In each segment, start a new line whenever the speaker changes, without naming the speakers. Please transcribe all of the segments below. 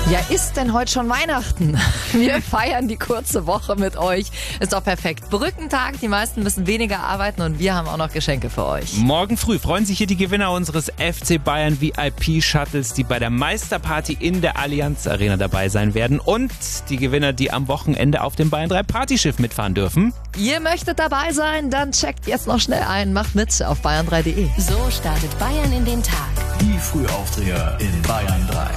Ja, ist denn heute schon Weihnachten? Wir feiern die kurze Woche mit euch. Ist doch perfekt. Brückentag, die meisten müssen weniger arbeiten und wir haben auch noch Geschenke für euch.
Morgen früh freuen sich hier die Gewinner unseres FC Bayern VIP-Shuttles, die bei der Meisterparty in der Allianz Arena dabei sein werden. Und die Gewinner, die am Wochenende auf dem Bayern 3 Partyschiff mitfahren dürfen.
Ihr möchtet dabei sein? Dann checkt jetzt noch schnell ein. Macht mit auf bayern3.de.
So startet Bayern in den Tag.
Die Frühaufdreher in Bayern 3.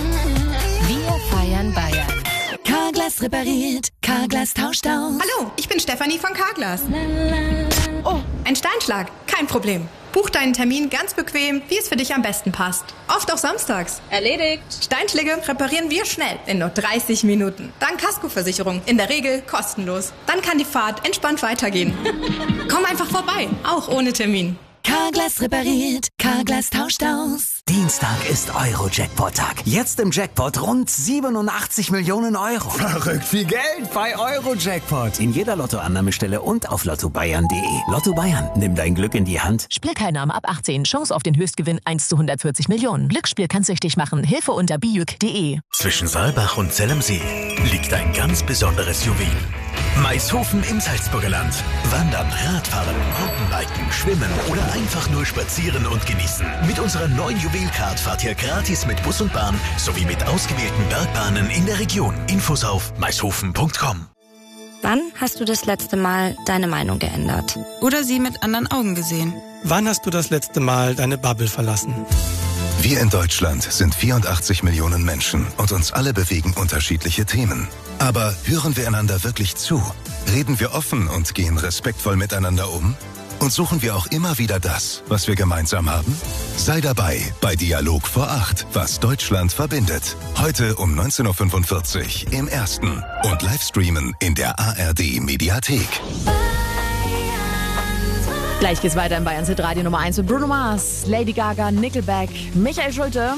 Wir feiern Bayern. Carglass repariert, Carglass tauscht aus.
Hallo, ich bin Stefanie von Carglass. Oh, ein Steinschlag. Kein Problem. Buch deinen Termin ganz bequem, wie es für dich am besten passt. Oft auch samstags.
Erledigt.
Steinschläge reparieren wir schnell, in nur 30 Minuten. Dank Kaskoversicherung, in der Regel kostenlos. Dann kann die Fahrt entspannt weitergehen. Komm einfach vorbei, auch ohne Termin.
Carglass repariert, Carglass tauscht aus.
Dienstag ist Euro-Jackpot-Tag. Jetzt im Jackpot rund 87 Millionen Euro.
Verrückt viel Geld bei Euro-Jackpot.
In jeder Lottoannahmestelle und auf lottobayern.de. Lotto Bayern, nimm dein Glück in die Hand.
Spielteilnahme ab 18. Chance auf den Höchstgewinn 1 zu 140 Millionen. Glücksspiel kann süchtig machen. Hilfe unter biuk.de.
Zwischen Saalbach und Zell am See liegt ein ganz besonderes Juwel. Maishofen im Salzburger Land. Wandern, Radfahren, Mountainbiken, Schwimmen oder einfach nur spazieren und genießen. Mit unserer neuen Juwelcard fahrt ihr gratis mit Bus und Bahn sowie mit ausgewählten Bergbahnen in der Region. Infos auf maishofen.com.
Wann hast du das letzte Mal deine Meinung geändert?
Oder sie mit anderen Augen gesehen?
Wann hast du das letzte Mal deine Bubble verlassen?
Wir in Deutschland sind 84 Millionen Menschen und uns alle bewegen unterschiedliche Themen. Aber hören wir einander wirklich zu? Reden wir offen und gehen respektvoll miteinander um? Und suchen wir auch immer wieder das, was wir gemeinsam haben? Sei dabei bei Dialog vor 8, was Deutschland verbindet. Heute um 19.45 Uhr im Ersten und Livestreamen in der ARD Mediathek.
Gleich geht's weiter in Bayern Hit Radio Nummer 1 mit Bruno Mars, Lady Gaga, Nickelback, Michael Schulte.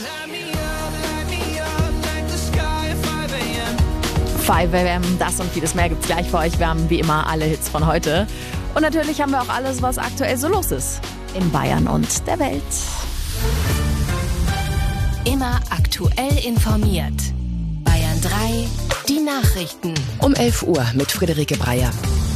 5 AM, das und vieles mehr gibt's gleich für euch. Wir haben wie immer alle Hits von heute. Und natürlich haben wir auch alles, was aktuell so los ist in Bayern und der Welt.
Immer aktuell informiert. Bayern 3, die Nachrichten.
Um 11 Uhr mit Friederike Breyer.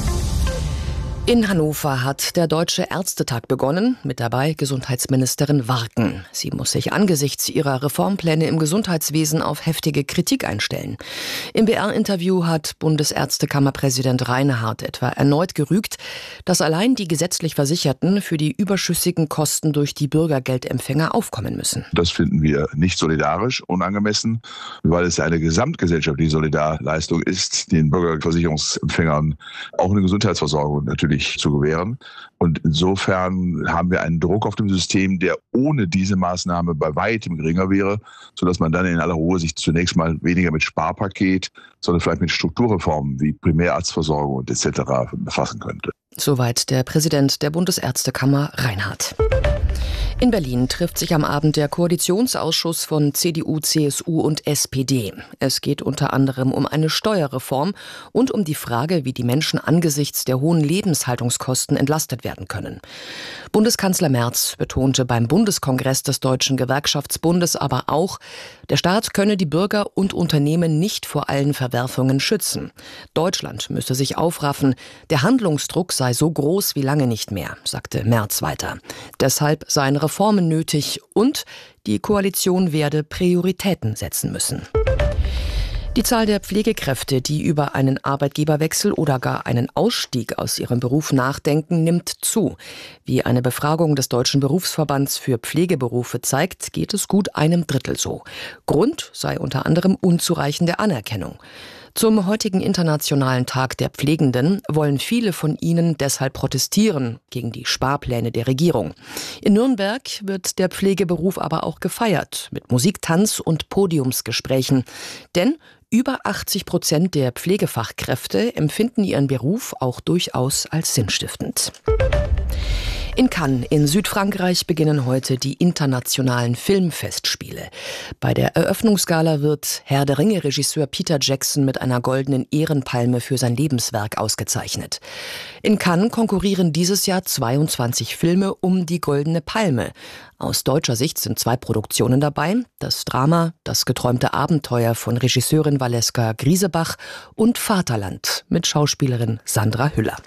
In Hannover hat der Deutsche Ärztetag begonnen, mit dabei Gesundheitsministerin Warken. Sie muss sich angesichts ihrer Reformpläne im Gesundheitswesen auf heftige Kritik einstellen. Im BR-Interview hat Bundesärztekammerpräsident Reinhardt etwa erneut gerügt, dass allein die gesetzlich Versicherten für die überschüssigen Kosten durch die Bürgergeldempfänger aufkommen müssen.
Das finden wir nicht solidarisch, unangemessen, weil es eine gesamtgesellschaftliche Solidarleistung ist, den Bürgerversicherungsempfängern auch eine Gesundheitsversorgung natürlich zu gewähren. Und insofern haben wir einen Druck auf dem System, der ohne diese Maßnahme bei weitem geringer wäre, sodass man dann in aller Ruhe sich zunächst mal weniger mit Sparpaket, sondern vielleicht mit Strukturreformen wie Primärarztversorgung und etc. befassen könnte.
Soweit der Präsident der Bundesärztekammer Reinhardt. In Berlin trifft sich am Abend der Koalitionsausschuss von CDU, CSU und SPD. Es geht unter anderem um eine Steuerreform und um die Frage, wie die Menschen angesichts der hohen Lebenshaltungskosten entlastet werden können. Bundeskanzler Merz betonte beim Bundeskongress des Deutschen Gewerkschaftsbundes aber auch, der Staat könne die Bürger und Unternehmen nicht vor allen Verwerfungen schützen. Deutschland müsse sich aufraffen, der Handlungsdruck sei so groß wie lange nicht mehr, sagte Merz weiter. Deshalb seien Reformen nötig und die Koalition werde Prioritäten setzen müssen. Die Zahl der Pflegekräfte, die über einen Arbeitgeberwechsel oder gar einen Ausstieg aus ihrem Beruf nachdenken, nimmt zu. Wie eine Befragung des Deutschen Berufsverbands für Pflegeberufe zeigt, geht es gut einem Drittel so. Grund sei unter anderem unzureichende Anerkennung. Zum heutigen Internationalen Tag der Pflegenden wollen viele von ihnen deshalb protestieren gegen die Sparpläne der Regierung. In Nürnberg wird der Pflegeberuf aber auch gefeiert mit Musik, Tanz und Podiumsgesprächen. Denn über 80% der Pflegefachkräfte empfinden ihren Beruf auch durchaus als sinnstiftend. In Cannes in Südfrankreich beginnen heute die internationalen Filmfestspiele. Bei der Eröffnungsgala wird Herr der Ringe-Regisseur Peter Jackson mit einer goldenen Ehrenpalme für sein Lebenswerk ausgezeichnet. In Cannes konkurrieren dieses Jahr 22 Filme um die Goldene Palme. Aus deutscher Sicht sind 2 Produktionen dabei: das Drama Das geträumte Abenteuer von Regisseurin Valeska Griesebach und Vaterland mit Schauspielerin Sandra Hüller.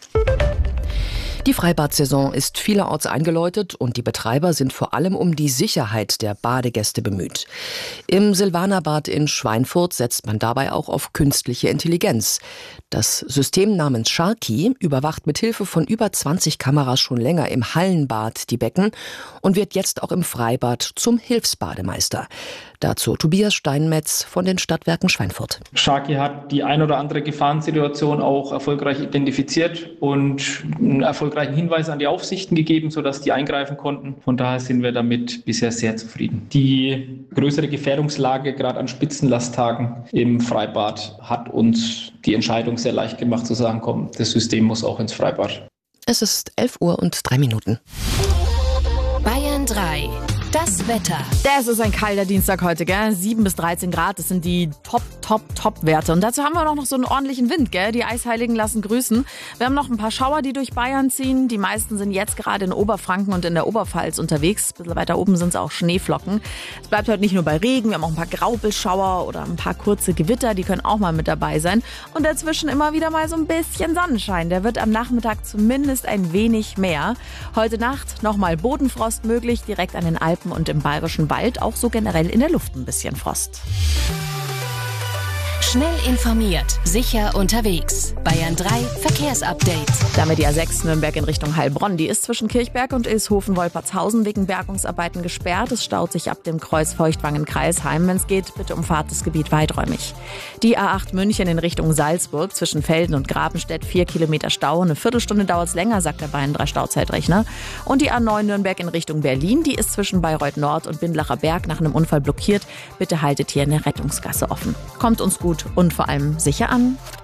Die Freibad-Saison ist vielerorts eingeläutet und die Betreiber sind vor allem um die Sicherheit der Badegäste bemüht. Im Silvanerbad in Schweinfurt setzt man dabei auch auf künstliche Intelligenz. Das System namens Sharky überwacht mit Hilfe von über 20 Kameras schon länger im Hallenbad die Becken und wird jetzt auch im Freibad zum Hilfsbademeister. Dazu Tobias Steinmetz von den Stadtwerken Schweinfurt.
Sharky hat die ein oder andere Gefahrensituation auch erfolgreich identifiziert und einen erfolgreichen Hinweis an die Aufsichten gegeben, sodass die eingreifen konnten. Von daher sind wir damit bisher sehr zufrieden. Die größere Gefährdungslage, gerade an Spitzenlasttagen im Freibad, hat uns die Entscheidung sehr leicht gemacht zu sagen, komm, das System muss auch ins Freibad.
Es ist 11:03
Bayern 3. Das Wetter.
Das ist ein kalter Dienstag heute, gell? 7 bis 13 Grad, das sind die Top-Werte. Und dazu haben wir auch noch so einen ordentlichen Wind, gell? Die Eisheiligen lassen grüßen. Wir haben noch ein paar Schauer, die durch Bayern ziehen. Die meisten sind jetzt gerade in Oberfranken und in der Oberpfalz unterwegs. Ein bisschen weiter oben sind es auch Schneeflocken. Es bleibt heute nicht nur bei Regen, wir haben auch ein paar Graupelschauer oder ein paar kurze Gewitter, die können auch mal mit dabei sein. Und dazwischen immer wieder mal so ein bisschen Sonnenschein. Der wird am Nachmittag zumindest ein wenig mehr. Heute Nacht nochmal Bodenfrost möglich, direkt an den Alpen und im Bayerischen Wald, auch so generell in der Luft ein bisschen Frost.
Schnell informiert, sicher unterwegs. Bayern 3 Verkehrsupdate.
Damit die A6 Nürnberg in Richtung Heilbronn. Die ist zwischen Kirchberg und Ilshofen-Wolpertshausen wegen Bergungsarbeiten gesperrt. Es staut sich ab dem Kreuz Feuchtwangen-Kreisheim. Wenn es geht, bitte umfahrt das Gebiet weiträumig. Die A8 München in Richtung Salzburg zwischen Velden und Grabenstedt 4 Kilometer Stau. Eine Viertelstunde dauert es länger, sagt der Bayern 3 Stauzeitrechner. Und die A9 Nürnberg in Richtung Berlin. Die ist zwischen Bayreuth Nord und Bindlacher Berg nach einem Unfall blockiert. Bitte haltet hier eine Rettungsgasse offen. Kommt uns gut und vor allem sicher an.